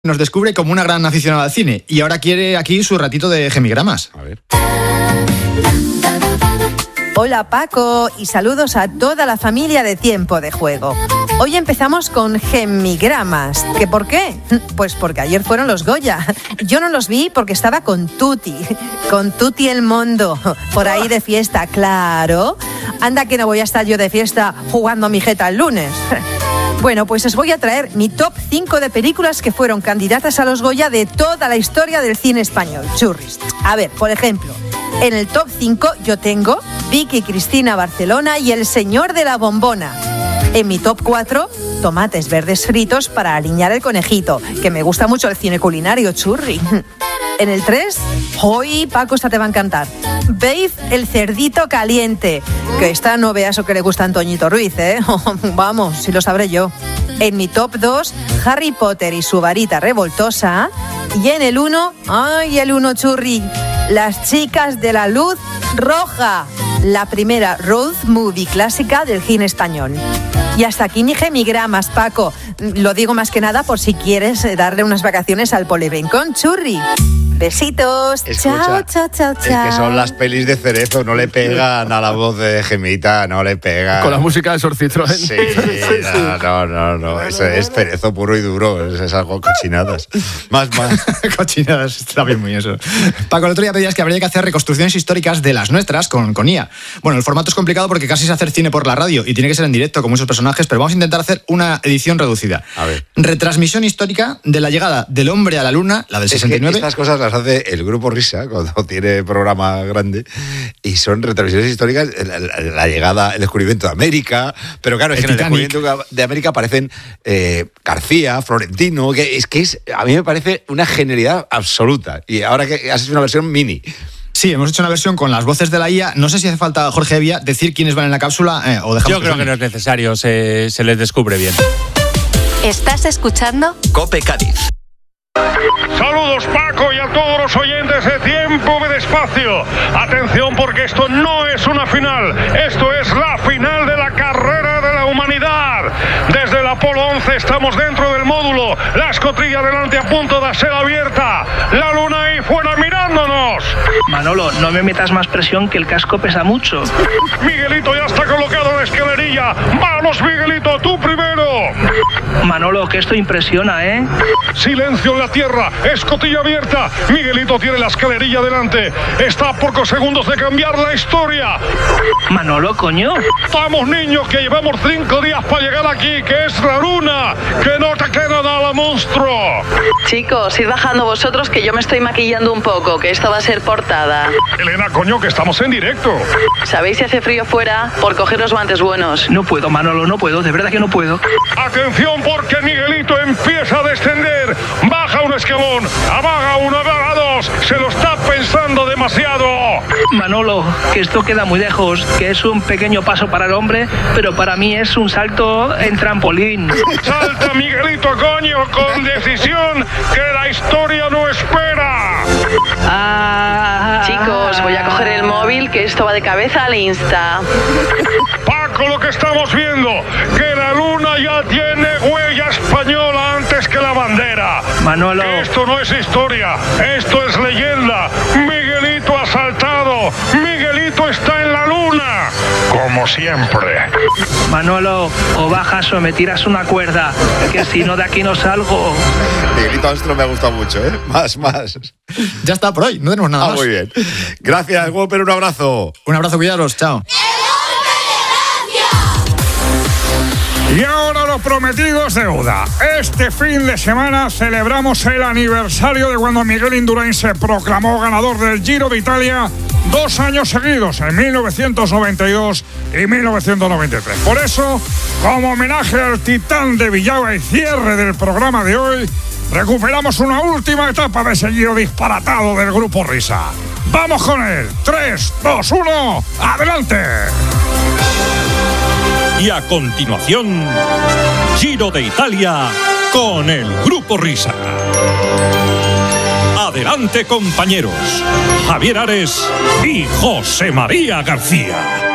Nos descubre como una gran aficionada al cine y ahora quiere aquí su ratito de gemigramas. A ver. Hola Paco y saludos a toda la familia de Tiempo de Juego. Hoy empezamos con gemigramas. ¿Qué por qué? Pues porque ayer fueron los Goya. Yo no los vi porque estaba con Tuti el Mondo, por ahí de fiesta, claro. Anda que no voy a estar yo de fiesta jugando a mi jeta el lunes. Bueno, pues os voy a traer mi top 5 de películas que fueron candidatas a los Goya de toda la historia del cine español. Churris. A ver, por ejemplo, en el top 5 yo tengo Vicky Cristina Barcelona y El Señor de la Bombona. En mi top 4, Tomates verdes fritos para aliñar el conejito, que me gusta mucho el cine culinario, churri. En el 3, hoy Paco, esta te va a encantar. Babe, el cerdito caliente. Que esta no veas o que le gusta a Antoñito Ruiz, ¿eh? Vamos, si lo sabré yo. En mi top 2, Harry Potter y su varita revoltosa. Y en el 1, ¡ay, el 1 churri! Las chicas de la luz roja. La primera road movie clásica del cine español. Y hasta aquí mi gemigramas, Paco. Lo digo más que nada por si quieres darle unas vacaciones al Polibrincón, churri. Besitos. Escucha, chao, chao, chao, chao. Es que son las pelis de Cerezo, no le pegan a la voz de Gemita, no le pegan. Con la música de Sor Citroën. Sí, no. Es Cerezo puro y duro, es algo cochinadas. Más. Cochinadas, está bien muy eso. Paco, el otro día pedías que habría que hacer reconstrucciones históricas de las nuestras con IA. Bueno, el formato es complicado porque casi es hacer cine por la radio y tiene que ser en directo con muchos personajes, pero vamos a intentar hacer una edición reducida. A ver. Retransmisión histórica de la llegada del hombre a la luna, la del 69. Que estas cosas las hace el Grupo Risa cuando tiene programa grande y son retransmisiones históricas, la llegada, el descubrimiento de América, pero claro, es que en el descubrimiento de América aparecen García, Florentino, a mí me parece una genialidad absoluta. Y ahora que has hecho una versión mini. Sí, hemos hecho una versión con las voces de la IA. No sé si hace falta, Jorge Evia, decir quiénes van en la cápsula o dejamos. Yo creo que no es necesario, se les descubre bien. ¿Estás escuchando? COPE Cádiz. Saludos Paco y a todos los oyentes de Tiempo de Espacio. Atención porque esto no es una final, esto es la final de la carrera de la humanidad. Desde el Apolo 11 estamos dentro del módulo, la escotilla delante a punto de ser abierta, la luna ahí fuera mirándonos. Manolo, no me metas más presión que el casco pesa mucho. Miguelito ya está colocado en la escalerilla. Vamos Miguelito, tú primero. Manolo, que esto impresiona, ¿eh? Silencio en la tierra, escotilla abierta. Miguelito tiene la escalerilla delante. Está a pocos segundos de cambiar la historia. Manolo, coño. Vamos niños, que llevamos 5 días para llegar aquí, que es la luna. Que no te queda nada, monstruo. Chicos, id bajando vosotros que yo me estoy maquillando un poco, que esto va a ser portada. Elena, coño, que estamos en directo. ¿Sabéis si hace frío fuera? Por coger los guantes buenos. No puedo, Manolo, no puedo, de verdad que no puedo. Atención porque Miguelito empieza a descender. Baja un escalón, abaga uno, abaga dos. Se lo está pensando demasiado. Manolo, que esto queda muy lejos, que es un pequeño paso para el hombre, pero para mí es un salto en trampolín. Salta Miguelito, coño, con decisión que la historia no espera. Chicos, voy a coger el móvil, que esto va de cabeza al Insta. Paco, lo que estamos viendo, que la luna ya tiene huella española antes que la bandera. Manolo. Esto no es historia, esto es leyenda. Miguelito ha saltado, Miguelito está en la luna, como siempre. Manolo, o bajas o me tiras una cuerda, que si no de aquí no salgo. Miguelito Astro me ha gustado mucho, ¿eh? Más. Ya está por hoy, no tenemos nada más. Muy bien. Gracias, Whopper, un abrazo. Un abrazo, cuidaros, chao. Y ahora lo prometido es deuda. Este fin de semana celebramos el aniversario de cuando Miguel Indurain se proclamó ganador del Giro de Italia 2 años seguidos, en 1992 y 1993. Por eso, como homenaje al titán de Villava y cierre del programa de hoy, recuperamos una última etapa de ese Giro disparatado del Grupo Risa. ¡Vamos con él! 3, 2, 1, ¡adelante! Y a continuación, Giro de Italia con el Grupo Risa. Adelante, compañeros. Javier Ares y José María García.